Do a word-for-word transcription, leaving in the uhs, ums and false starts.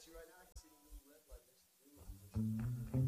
at you right now. I can see the little red light next to the blue light.